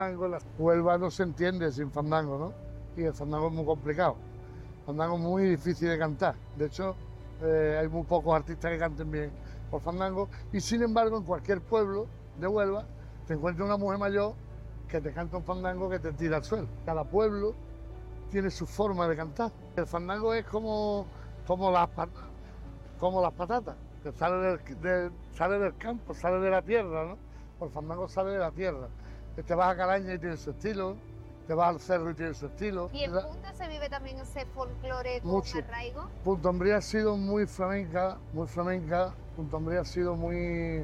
Huelva no se entiende sin fandango, ¿no? Y el fandango es muy complicado. El fandango es muy difícil de cantar. De hecho, hay muy pocos artistas que canten bien por fandango. Y sin embargo, en cualquier pueblo de Huelva te encuentras una mujer mayor que te canta un fandango que te tira al suelo. Cada pueblo tiene su forma de cantar. El fandango es como las patatas, que sale del campo, sale de la tierra, ¿no? El fandango sale de la tierra. Te vas a Calaña y tiene su estilo, te vas al cerro y tiene su estilo. ¿Y en Punta se vive también ese folclore con Mucho. arraigo? Punta Umbría ha sido muy flamenca, muy flamenca. Punta Umbría ha sido muy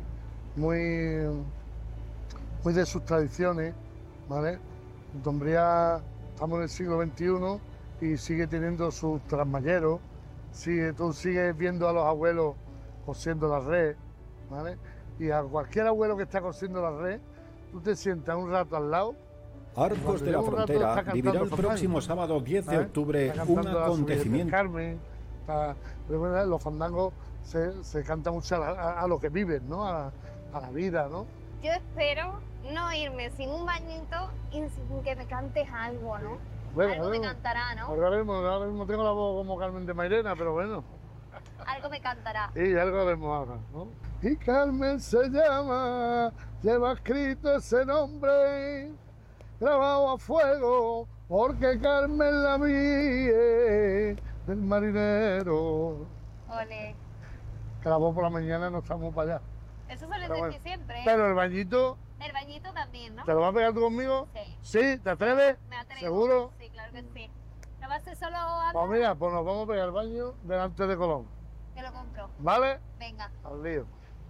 de sus tradiciones, ¿vale? Punta Umbría, estamos en el siglo XXI y sigue teniendo sus trasmayeros, tú sigues viendo a los abuelos cosiendo la red, ¿vale? Y a cualquier abuelo que está cosiendo la red, tú te sientas un rato al lado. Arcos de la Frontera vivirá el próximo sábado 10 de octubre un acontecimiento. Carmen, los fandangos se canta mucho a lo que viven, ¿no? A la vida, ¿no? Yo espero no irme sin un bañito y sin que me cantes algo, ¿no? Bueno, algo me cantará, ¿no? Ahora mismo tengo la voz como Carmen de Mairena, pero bueno. Algo me cantará. Sí, algo haremos ahora, ¿no? Y Carmen se llama, lleva escrito ese nombre, grabado a fuego, porque Carmen la vi del marinero. Ole. Que la voz por la mañana no estamos para allá. Eso suele decir siempre, ¿eh? Pero el bañito... El bañito también, ¿no? ¿Te lo vas a pegar tú conmigo? Sí. ¿Sí? ¿Te atreves? Me atrevo. ¿Seguro? Sí, claro que sí. ¿No va a ser solo hablar? Pues mira, pues nos vamos a pegar el baño delante de Colón. Que lo compro. ¿Vale? Venga. Al lío.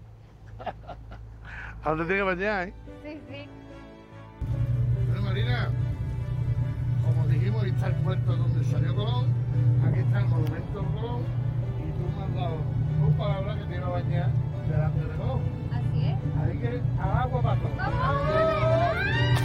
Ahora te tienes que bañar, ¿eh? Sí, sí. Bueno, Marina, como dijimos, ahí está el puerto donde salió Colón, aquí está el monumento de Colón, y tú me has dado tu palabra que te iba a bañar delante de Colón. Así es. Así que al agua para todos. ¡Vamos!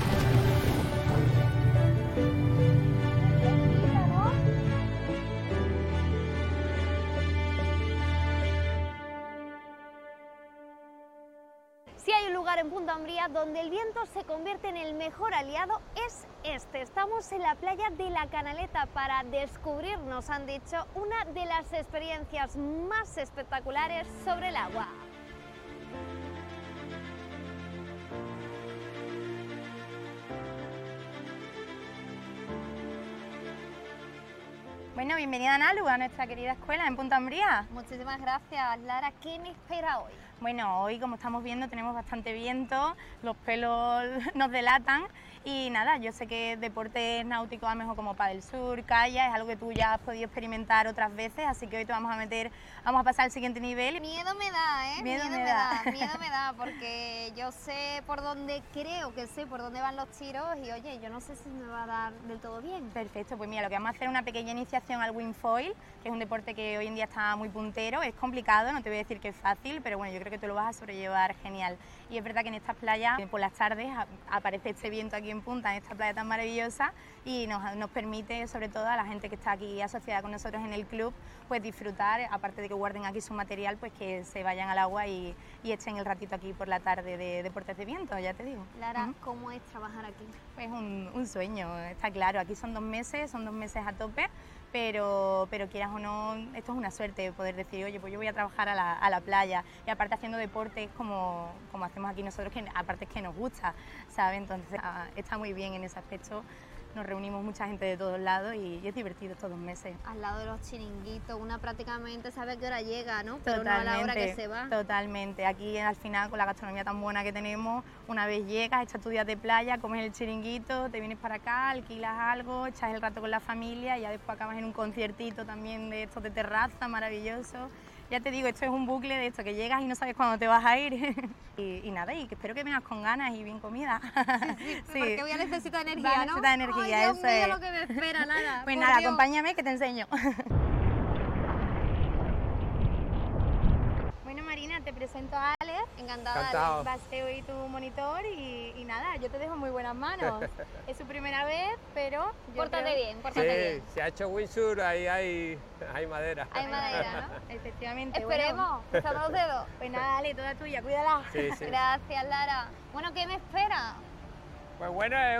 Si hay un lugar en Punta Umbría donde el viento se convierte en el mejor aliado, es este. Estamos en la playa de La Canaleta para descubrir, nos han dicho, una de las experiencias más espectaculares sobre el agua. Bueno, bienvenida Nalu a nuestra querida escuela en Punta Umbría. Muchísimas gracias, Lara. ¿Qué me espera hoy? Bueno, hoy como estamos viendo tenemos bastante viento, los pelos nos delatan y nada, yo sé que deportes náuticos a lo mejor como pádel surf, kayak, es algo que tú ya has podido experimentar otras veces, así que hoy te vamos a pasar al siguiente nivel. Miedo me da, ¿eh? Miedo me da. Miedo me da porque yo sé por dónde, creo que sé por dónde van los tiros y oye, yo no sé si me va a dar del todo bien. Perfecto, pues mira, lo que vamos a hacer es una pequeña iniciación al wingfoil, que es un deporte que hoy en día está muy puntero, es complicado, no te voy a decir que es fácil, pero bueno, yo creo que te lo vas a sobrellevar genial. Y es verdad que en estas playas, por las tardes, aparece este viento aquí en Punta, en esta playa tan maravillosa, y nos permite, sobre todo a la gente que está aquí asociada con nosotros en el club, pues disfrutar, aparte de que guarden aquí su material, pues que se vayan al agua y echen el ratito aquí por la tarde de deportes de viento, ya te digo. Lara, ¿cómo es trabajar aquí? Pues un sueño, está claro, aquí son 2 meses a tope, pero quieras o no, esto es una suerte poder decir, oye, pues yo voy a trabajar a la playa, y aparte haciendo deportes como hacemos aquí nosotros, que aparte es que nos gusta, ¿sabes? Entonces está muy bien en ese aspecto, nos reunimos mucha gente de todos lados y es divertido estos 2 meses. Al lado de los chiringuitos, una prácticamente sabe a qué hora llega, ¿no? Pero no a la hora que se va. Totalmente, aquí al final con la gastronomía tan buena que tenemos, una vez llegas, echas tu día de playa, comes el chiringuito, te vienes para acá, alquilas algo, echas el rato con la familia y ya después acabas en un conciertito también de estos de terraza, maravilloso. Ya te digo, esto es un bucle de esto, que llegas y no sabes cuándo te vas a ir. y nada, y que espero que vengas con ganas y bien comida. Sí, porque voy a necesitar energía, vas a ¿no? necesitar energía, Ay, Dios eso mío, es. lo que me espera, Lara. Pues por nada, Dios. acompáñame que te enseño. Bueno, Marina, te presento a Alex. Encantada. Encantado. Va a ser hoy tu monitor y nada, yo te dejo en muy buenas manos. Es su primera vez, pero yo Pórtate creo- bien, pórtate bien. Se ha hecho windsurf, ahí hay madera. Hay madera, ¿no? Efectivamente. Esperemos, cruzando los dedos. Pues nada, Ale, toda tuya, cuídala. Sí, sí. Gracias, Lara. Bueno, ¿qué me espera? Pues bueno, es